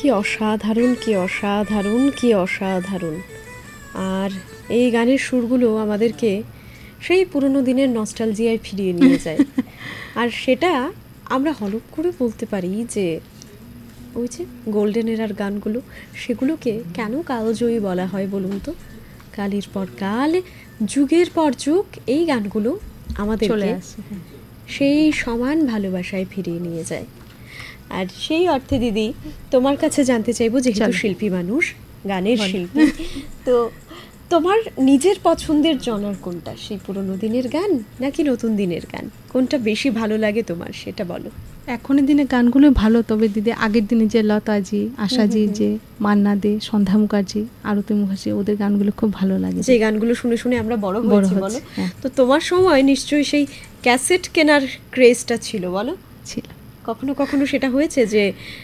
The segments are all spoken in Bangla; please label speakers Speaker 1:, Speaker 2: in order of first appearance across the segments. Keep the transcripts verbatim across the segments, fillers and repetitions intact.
Speaker 1: কি অসাধারণ কি অসাধারণ কি অসাধারণ। আর এই গানের সুরগুলো আমাদেরকে সেই পুরনো দিনের নস্টালজিয়ায় ফিরিয়ে নিয়ে যায়। আর সেটা আমরা হলপ করে বলতে পারি যে ওই যে গোল্ডেন এরার গানগুলো, সেগুলোকে কেন কালজয়ী বলা হয় বলুন তো? কালের পর কাল, যুগের পর যুগ এই গানগুলো আমাদেরকে সেই সমান ভালোবাসায় ফিরিয়ে নিয়ে যায়। আর সেই অর্থে দিদি তোমার কাছে জানতে চাইবো, যেহেতু শিল্পী মানুষ, গানের শিল্পী, তো তোমার নিজের পছন্দের জনার কোনটা? সেই পুরোনো দিনের গান নাকি নতুন দিনের গান? কোনটা বেশি ভালো লাগে তোমার সেটা বলো।
Speaker 2: এখনের দিনে গানগুলো ভালো, তবে দিদি আগের দিনে যে লতাজি, আশাজি, যে মান্না দে, সন্ধ্যা মুখার্জি, আরতি মুখার্জি, ওদের গানগুলো খুব ভালো লাগে,
Speaker 1: যে গানগুলো শুনে শুনে আমরা বড় হয়েছি বলো। তো তোমার সময় নিশ্চয়ই সেই ক্যাসেট কেনার ক্রেজটা ছিল বলো?
Speaker 2: ছিল।
Speaker 1: কখনো কখনো সেটা হয়েছে যে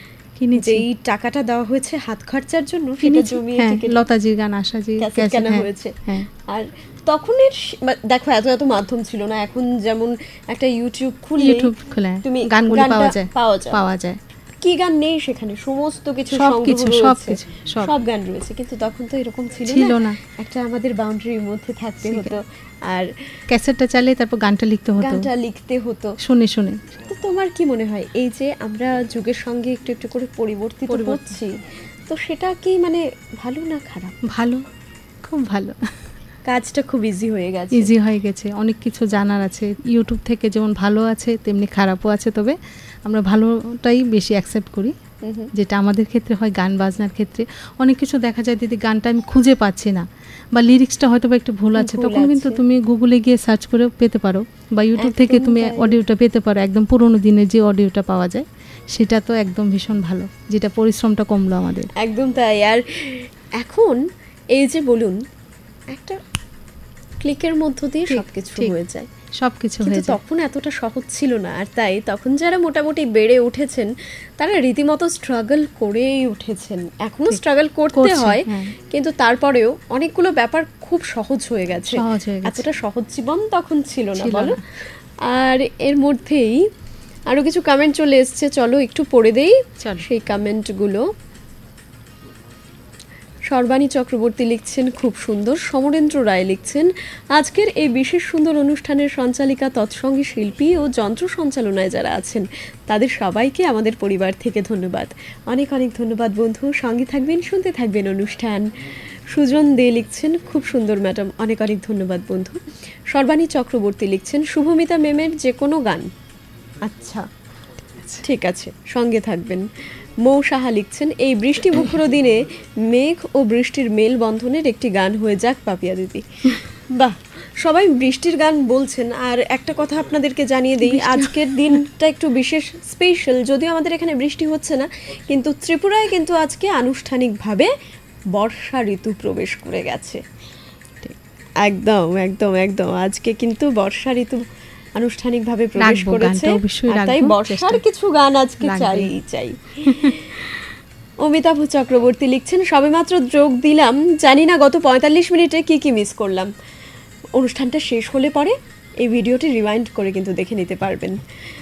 Speaker 1: এই টাকাটা দেওয়া হয়েছে হাত খরচার জন্য, সেটা জমিয়ে
Speaker 2: লতাজির গান, আশাজি
Speaker 1: ক্যাসেট কেনা হয়েছে। আর তখনের দেখো এত এত মাধ্যম ছিল না, এখন যেমন একটা ইউটিউব খুললে
Speaker 2: ইউটিউব খুলে তুমি গানগুলো পাওয়া যায়
Speaker 1: পাওয়া যায়
Speaker 2: পাওয়া যায়
Speaker 1: কি গান নেই সেখানে, সমস্ত কিছু
Speaker 2: সবকিছু সবকিছু
Speaker 1: সব গান রয়েছে। কিন্তু তখন তো এরকম ছিল না, একটা আমাদের বাউন্ডারির মধ্যে থাকতে হতো, আর
Speaker 2: ক্যাসেটটা চালিয়ে তারপর গানটা লিখতে হতো
Speaker 1: গানটা লিখতে হতো
Speaker 2: শুনে শুনে।
Speaker 1: তো তোমার কি মনে হয় এই যে আমরা যুগের সঙ্গে একটু একটু করে পরিবর্তিত হচ্ছি, তো সেটা কি মানে ভালো না খারাপ?
Speaker 2: ভালো, খুব ভালো।
Speaker 1: কাজটা খুব ইজি হয়ে গেছে
Speaker 2: ইজি হয়ে গেছে অনেক কিছু জানার আছে ইউটিউব থেকে, যেমন ভালো আছে তেমনি খারাপও আছে, তবে আমরা ভালোটাই বেশি অ্যাকসেপ্ট করি, যেটা আমাদের ক্ষেত্রে হয়। গান বাজনার ক্ষেত্রে অনেক কিছু দেখা যায় দিদি, গানটা আমি খুঁজে পাচ্ছি না বা লিরিক্সটা হয়তো বা একটু ভুল আছে, তখন কিন্তু তুমি গুগলে গিয়ে সার্চ করে পেতে পারো, বা ইউটিউব থেকে তুমি অডিওটা পেতে পারো, একদম পুরোনো দিনের যে অডিওটা পাওয়া যায় সেটা তো একদম ভীষণ ভালো, যেটা পরিশ্রমটা কমলো আমাদের।
Speaker 1: একদম তাই। আর এখন এই যে বলুন একটা ক্লিকের মধ্য দিয়ে সবকিছু হয়ে যায়,
Speaker 2: সবকিছু হয়ে যায়,
Speaker 1: তখন এতটা সহজ ছিল না। আর তাই তখন যারা মোটামুটি বেড়ে উঠেছেন তারা রীতিমতো স্ট্রাগল করেই উঠেছেন, এখনো স্ট্রাগল করতে হয়, কিন্তু তারপরেও অনেকগুলো ব্যাপার খুব সহজ হয়ে গেছে। এতটা সহজ জীবন তখন ছিল না বলো। আর এর মধ্যেই আরো কিছু কমেন্ট চলে এসছে, চলো একটু পড়ে দেই সেই কমেন্টগুলো। সর্বাণী চক্রবর্তী লিখছেন খুব সুন্দর। সমরেন্দ্র রায় লিখছেন আজকের এই বিশেষ সুন্দর অনুষ্ঠানের সঞ্চালিকা, তৎসঙ্গী শিল্পী ও যন্ত্র সঞ্চালনায় যারা আছেন তাদের সবাইকে আমাদের পরিবার থেকে ধন্যবাদ। অনেক অনেক ধন্যবাদ বন্ধু, সঙ্গে থাকবেন, শুনতে থাকবেন অনুষ্ঠান। সুজন দে লিখছেন খুব সুন্দর ম্যাডাম, অনেক অনেক ধন্যবাদ বন্ধু। সর্বাণী চক্রবর্তী লিখছেন শুভমিতা মেমের যে কোনো গান। আচ্ছা ঠিক আছে, সঙ্গে থাকবেন। মৌ সাহা লিখছেন এই বৃষ্টি মুখর দিনে মেঘ ও বৃষ্টির মেল বন্ধনের একটি গান হয়ে যাক পাপিয়া দিদি। বাহ, সবাই বৃষ্টির গান বলছেন। আর একটা কথা আপনাদেরকে জানিয়ে দিই, আজকের দিনটা একটু বিশেষ স্পেশাল, যদিও আমাদের এখানে বৃষ্টি হচ্ছে না, কিন্তু ত্রিপুরায় কিন্তু আজকে আনুষ্ঠানিকভাবে বর্ষা ঋতু প্রবেশ করে গেছে। একদম একদম একদম আজকে কিন্তু বর্ষা ঋতু আনুষ্ঠানিকভাবে প্রবেশ করেছে, তাই বর্ষার কিছু গান আজকে চাই চাই। অমিতাভ চক্রবর্তী লিখছেন সবেমাত্র যোগ দিলাম, জানি না গত পঁয়তাল্লিশ মিনিটে কি কি মিস করলাম। অনুষ্ঠানটা শেষ হলে পরে এই ভিডিওটি রিওয়াইন্ড করে কিন্তু দেখে নিতে পারবেন।